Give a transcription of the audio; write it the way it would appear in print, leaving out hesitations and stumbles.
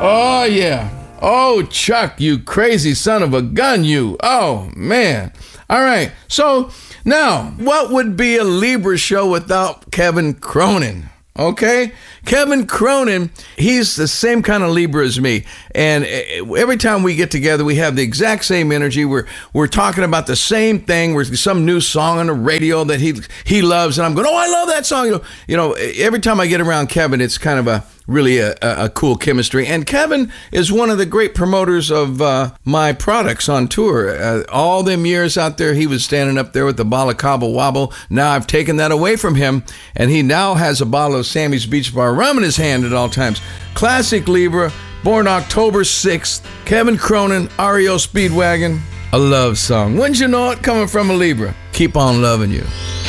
Oh, yeah. Oh, Chuck, you crazy son of a gun, you. Oh, man. All right. So now, what would be a Libra show without Kevin Cronin? Okay? Kevin Cronin, he's the same kind of Libra as me. And every time we get together, we have the exact same energy. We're talking about the same thing. We're some new song on the radio that he loves. And I'm going, oh, I love that song. You know, every time I get around Kevin, it's kind of really a cool chemistry. And Kevin is one of the great promoters of my products on tour. All them years out there, he was standing up there with the bottle of Cobble Wobble. Now I've taken that away from him, and he now has a bottle of Sammy's Beach Bar rum in his hand at all times. Classic Libra, born October 6th. Kevin Cronin, REO Speedwagon, a love song. Wouldn't you know it, coming from a Libra? Keep on loving you.